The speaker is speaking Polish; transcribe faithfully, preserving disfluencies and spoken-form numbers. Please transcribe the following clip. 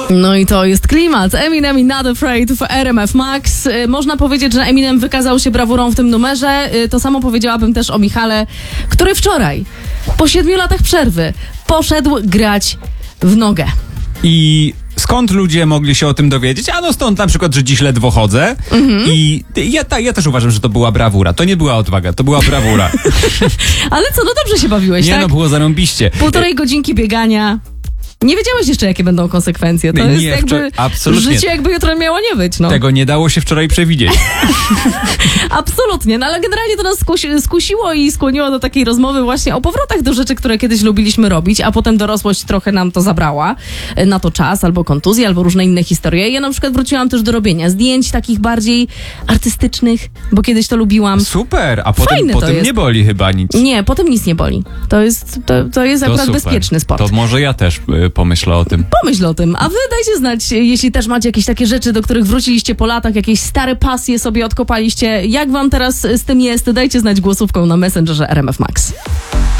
No i to jest klimat. Eminem i Not Afraid w R M F Max. Można powiedzieć, że Eminem wykazał się brawurą w tym numerze. To samo powiedziałabym też o Michale, który wczoraj, po siedmiu latach przerwy, poszedł grać w nogę. I skąd ludzie mogli się o tym dowiedzieć? A no stąd na przykład, że dziś ledwo chodzę. Mhm. I ja, ta, ja też uważam, że to była brawura. To nie była odwaga, to była brawura. Ale co, no dobrze się bawiłeś, nie, tak? Nie, no było zarąbiście. Półtorej godzinki biegania. Nie wiedziałeś jeszcze, jakie będą konsekwencje. To nie, jest nie, jakby wczor- absolutnie. życie, jakby jutro miało nie być. No. Tego nie dało się wczoraj przewidzieć. Absolutnie, no ale generalnie to nas skusi- skusiło i skłoniło do takiej rozmowy właśnie o powrotach do rzeczy, które kiedyś lubiliśmy robić, a potem dorosłość trochę nam to zabrała. Na to czas, albo kontuzje, albo różne inne historie. Ja na przykład wróciłam też do robienia zdjęć takich bardziej artystycznych, bo kiedyś to lubiłam. Super, a potem, Fajne to potem jest. nie boli chyba nic. Nie, potem nic nie boli. To jest, to, to jest To akurat super. bezpieczny sport. To może ja też y, pomyślę o tym. Pomyśl o tym, a wy dajcie znać, jeśli też macie jakieś takie rzeczy, do których wróciliście po latach, jakieś stare pasje sobie odkopaliście. Jak wam teraz z tym jest? Dajcie znać głosówką na Messengerze R M F Max.